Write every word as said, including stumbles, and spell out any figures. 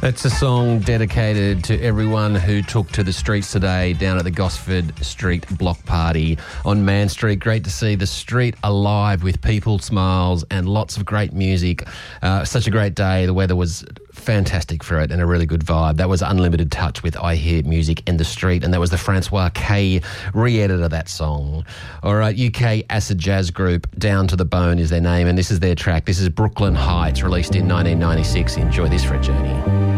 It's a song dedicated to everyone who took to the streets today down at the Gosford Street Block Party on Man Street. Great to see the street alive with people, smiles and lots of great music. Uh, such a great day. The weather was fantastic for it and a really good vibe. That was Unlimited Touch with I Hear Music in the Street, and that was the Francois K re-edit of that song. All right, U K acid jazz group Down to the Bone is their name, and this is their track. This is Brooklyn Heights, released in nineteen ninety-six. Enjoy this for a journey.